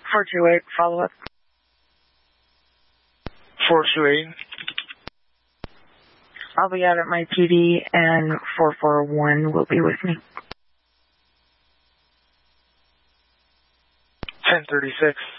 428, follow up. 428. I'll be out at my PD and 441 will be with me. 1036.